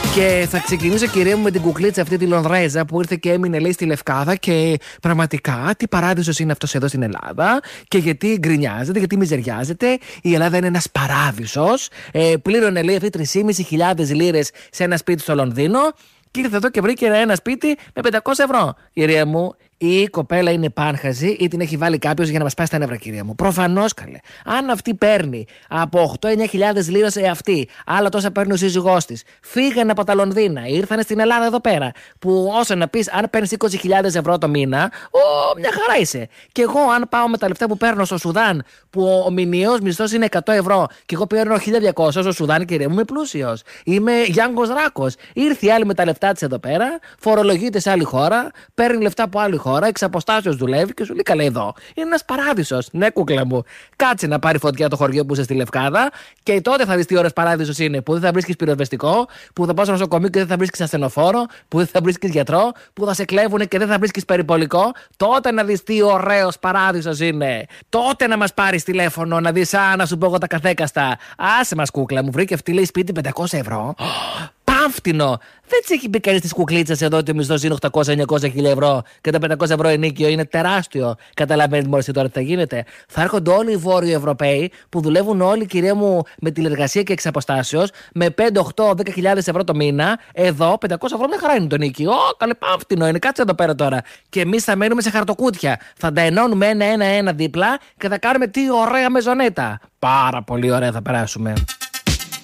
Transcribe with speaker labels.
Speaker 1: Και θα ξεκινήσω, κυρία μου, με την κουκλίτσα αυτή τη Λονδρέζα που ήρθε και έμεινε, λέει, στη Λευκάδα. Και πραγματικά τι παράδεισος είναι αυτός εδώ στην Ελλάδα. Και γιατί γκρινιάζεται, γιατί μιζεριάζεται. Η Ελλάδα είναι ένας παράδεισος. Πλήρωνε, λέει, αυτή 3.500 λίρες σε ένα σπίτι στο Λονδίνο. Και ήρθε εδώ και βρήκε ένα σπίτι με 500 ευρώ. Κυρία μου, η κοπέλα είναι πάνχαζη ή την έχει βάλει κάποιος για να μας πάει στα νεύρα, κυρία μου. Προφανώς, καλέ. Αν αυτή παίρνει από 8-9 λίρες αυτή, άλλα τόσα παίρνει ο σύζυγός της, φύγανε από τα Λονδίνα, ήρθανε στην Ελλάδα εδώ πέρα. Που όσο να πεις, αν παίρνεις 20.000 ευρώ το μήνα, μια χαρά είσαι. Και εγώ, αν πάω με τα λεφτά που παίρνω στο Σουδάν, που ο μηνιαίος μισθός είναι 100 ευρώ, και εγώ παίρνω 1.200 στο Σουδάν, κυρία μου, είμαι πλούσιος. Είμαι Γιάνγκος Ράκος. Ήρθε η άλλη με τα λεφτά της εδώ πέρα, φορολογείται σε άλλη χώρα, παίρνει λεφτά από άλλη χώρα, εξ αποστάσεως δουλεύει και σου λέει καλά εδώ. Είναι ένας παράδεισος. Ναι, κούκλα μου. Κάτσε να πάρει φωτιά το χωριό που είσαι στη Λευκάδα και τότε θα δεις τι ώρες παράδεισος είναι. Που δεν θα βρίσκεις πυροσβεστικό, που θα πας στο νοσοκομείο και δεν θα βρίσκεις ασθενοφόρο, που δεν θα βρίσκεις γιατρό, που θα σε κλέβουν και δεν θα βρίσκεις περιπολικό. Τότε να δεις τι ωραίος παράδεισος είναι. Τότε να μας πάρεις τηλέφωνο να δεις, να σου πω εγώ τα καθέκαστα. Άσε μας, κούκλα μου, βρήκε αυτή, λέει, σπίτι 500 ευρώ. Πάμφτινο! Δεν τη έχει πει κανείς τη κουκλίτσα εδώ ότι ο μισθός είναι 800-900 ευρώ και τα 500 ευρώ ενίκιο είναι τεράστιο. Καταλαβαίνετε μόλις τώρα τι θα γίνεται. Θα έρχονται όλοι οι Βόρειοι Ευρωπαίοι που δουλεύουν όλοι, κυρία μου, με τηλεργασία και εξ αποστάσεως, με 5, 8, 10.000 ευρώ το μήνα. Εδώ 500 ευρώ μια χαρά είναι το ενίκιο. Καλέ, πάμφτινο είναι, κάτσε εδώ πέρα τώρα. Και εμείς θα μένουμε σε χαρτοκούτια. Θα τα ενώνουμε ένα-ένα δίπλα και θα κάνουμε τι ωραία μεζονέτα. Πάρα πολύ ωραία θα περάσουμε.